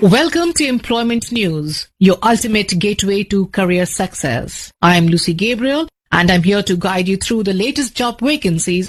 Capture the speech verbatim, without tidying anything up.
Welcome to Employment News, your ultimate gateway to career success. I am Lucy Gabriel, and I'm here to guide you through the latest job vacancies